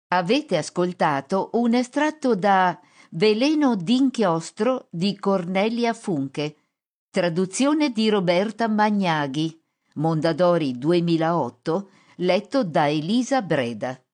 Avete ascoltato un estratto da Veleno d'inchiostro di Cornelia Funke, traduzione di Roberta Magnaghi, Mondadori 2008, letto da Elisa Breda.